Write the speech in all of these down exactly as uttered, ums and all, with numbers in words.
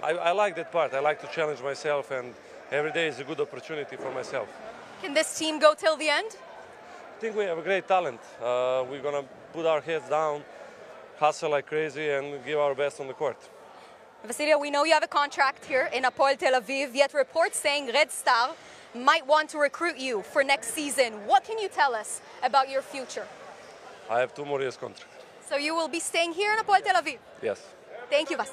I, I like that part. I like to challenge myself, and every day is a good opportunity for myself. Can this team go till the end? I think we have a great talent. Uh, we're going to put our heads down, hustle like crazy, and give our best on the court. Vasilija, we know you have a contract here in Hapoel Tel Aviv, yet reports saying Red Star might want to recruit you for next season. What can you tell us about your future? I have two more years contract. So you will be staying here in Hapoel Tel Aviv? Yes. Thank you, Vas.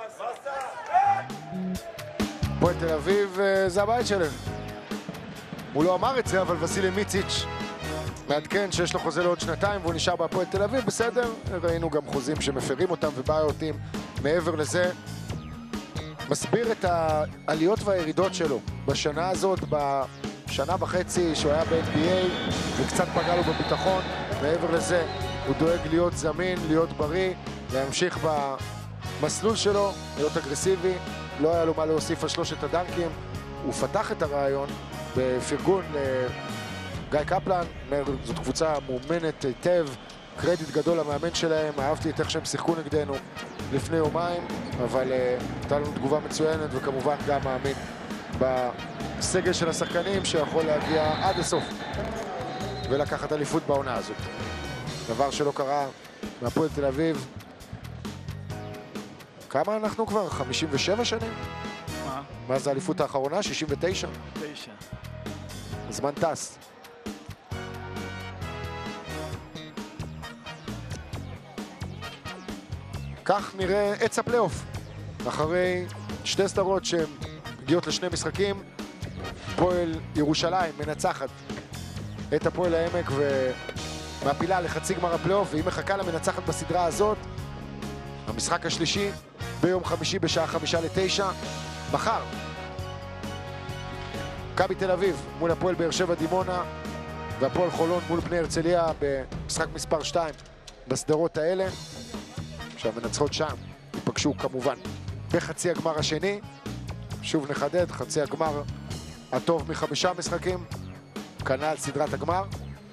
הפועל תל אביב זה הבית שלהם. הוא לא אמר את זה, אבל וסילי מיציץ' מעדכן שיש לו חוזה לעוד שנתיים והוא נשאר בהפועל תל אביב, בסדר. ראינו גם חוזים שמפרים אותם ובעיותים. מעבר לזה, מסביר את העליות והירידות שלו בשנה הזאת, בשנה וחצי שהוא היה ב-אן בי איי וקצת פגע לו בביטחון. מעבר לזה, הוא דואג להיות זמין, להיות בריא, להמשיך במסלול שלו, להיות אגרסיבי. לא היה לו מה להוסיף על שלושת הדנקים. הוא פתח את הרעיון בפרגון לגיא קפלן. זאת קבוצה מאומנת היטב, קרדיט גדול למאמן שלהם. אהבתי את איך שהם שיחקו נגדנו לפני יומיים, אבל הייתה לנו תגובה מצוינת, וכמובן גם מאמין בסגל של השחקנים שיכול להגיע עד הסוף ולקחת אליפות בעונה הזאת. דבר שלא קרה מהפועל תל אביב. כמה אנחנו כבר? חמישים ושבע שנים? מה? מה זה האליפות האחרונה? שישים ותשע? תשע. הזמן טס. כך נראה עץ הפלייאוף. אחרי שתי סדרות שהן מגיעות לשני משחקים, הפועל ירושלים מנצחת את הפועל העמק ומעפילה לחצי גמר הפלייאוף, והיא מחכה למנצחת בסדרה הזאת. המשחק השלישי ביום חמישי בשעה חמישה לתשע. מחר מכבי תל אביב מול הפועל באר שבע דימונה, והפועל חולון מול בני הרצליה במשחק מספר שתיים בסדרות האלה. שהמנצחות שם ייפגשו כמובן בחצי הגמר השני. שוב נחדד, חצי הגמר הטוב מחמישה משחקים, כנ"ל סדרת הגמר.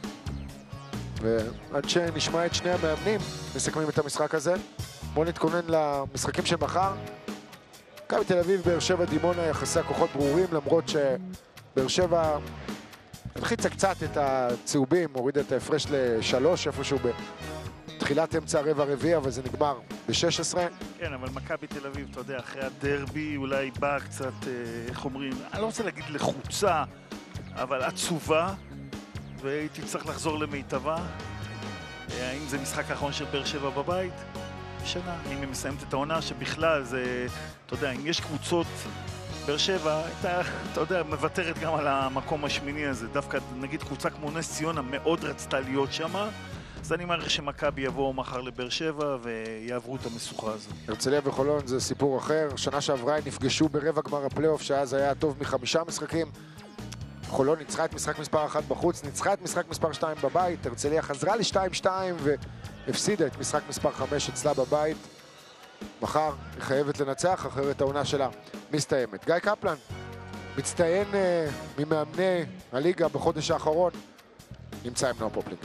ועד שנשמע את שני המאמנים מסכמים את המשחק הזה, בואו נתכונן למשחקים של מחר. מכבי תל אביב, באר שבע דימונה, יחסי הכוחות ברורים, למרות שבאר שבע הלחיצה קצת את הצהובים, הורידה את ההפרש לשלוש איפשהו בתחילת אמצע הרבע הרביעי, אבל זה נגמר ב-שש עשרה. כן, אבל מכבי תל אביב, אתה יודע, אחרי הדרבי אולי בא קצת, איך אומרים, אני לא רוצה להגיד לחוצה, אבל עצובה, והייתי צריך לחזור למיטבה. האם זה משחק האחרון של באר שבע בבית? שנה, אם היא מסיימת את העונה, שבכלל זה, אתה יודע, אם יש קבוצות, באר שבע הייתה, אתה יודע, מוותרת גם על המקום השמיני הזה. דווקא, נגיד, קבוצה כמו נס ציונה מאוד רצתה להיות שמה, אז אני מעריך שמכבי יבואו מחר לבאר שבע ויעברו את המשוכה הזאת. הרצליה וחולון זה סיפור אחר. שנה שעברה הם נפגשו ברבע גמר הפלייאוף, שאז היה טוב מחמישה משחקים. חולון ניצחה את משחק מספר אחת בחוץ, ניצחה את משחק מספר שתיים בבית. הרצליה חזרה ל-שתיים שתיים והפסידה את משחק מספר חמש אצלה בבית. מחר היא חייבת לנצח, אחרת העונה שלה מסתיימת. גיא קפלן, מצטיין uh, ממאמני הליגה בחודש האחרון, נמצא עם נועה פופלינגר.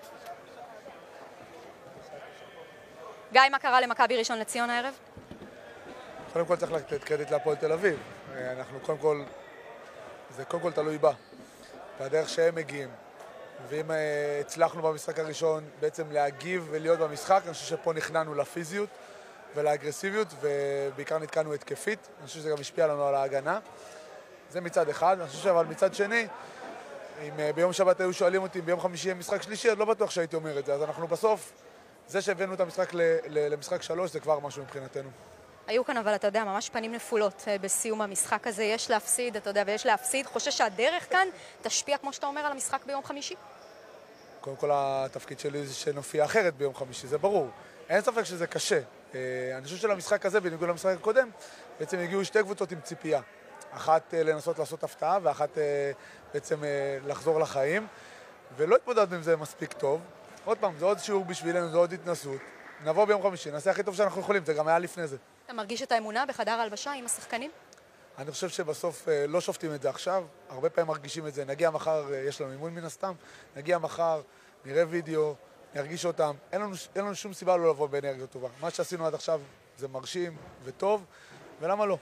גיא, מה קרה למכבי ראשון לציון הערב? קודם כל צריך לתת קרדיט להפועל תל אביב. אנחנו קודם כל, זה קודם כל תלוי בה. והדרך שהם מגיעים. ואם הצלחנו במשחק הראשון בעצם להגיב ולהיות במשחק, אני חושב שפה נכנענו לפיזיות ולאגרסיביות, ובעיקר נתקענו התקפית. אני חושב שזה גם השפיע לנו על ההגנה. זה מצד אחד. אני חושב שאבל מצד שני, אם ביום שבת היו שואלים אותי אם ביום חמישי יהיה משחק שלישי, אז לא בטוח שהייתי אומר את זה. אז אנחנו בסוף, זה שהבאנו את המשחק למשחק שלוש, זה כבר משהו מבחינתנו. היו כאן, אבל אתה יודע, ממש פנים נפולות בסיום המשחק הזה. יש להפסיד, אתה יודע, ויש להפסיד. חושש שהדרך כאן תשפיע, כמו שאתה אומר, על המשחק ביום חמישי? קודם כל, התפקיד שלי זה שנופיע אחרת ביום חמישי, זה ברור. אין ספק שזה קשה. אני חושב שלמשחק הזה, בניגוד למשחק הקודם, בעצם הגיעו שתי קבוצות עם ציפייה. אחת לנסות לעשות הפתעה, ואחת בעצם לחזור לחיים. ולא התמודדנו עם זה מספיק טוב. עוד פעם, זה עוד שיעור בשבילנו, זה עוד התנסות. נבוא ביום חמישי, נעשה הכי טוב שאנחנו יכולים, זה גם היה לפני זה. אתה מרגיש את האמונה בחדר ההלבשה עם השחקנים? אני חושב שבסוף לא שופטים את זה עכשיו, הרבה פעמים מרגישים את זה. נגיע מחר, יש לנו אימון מן הסתם, נגיע מחר, נראה וידאו, נרגיש אותם. אין לנו, אין לנו שום סיבה לא לבוא באנרגיה טובה. מה שעשינו עד עכשיו זה מרשים וטוב, ולמה לא?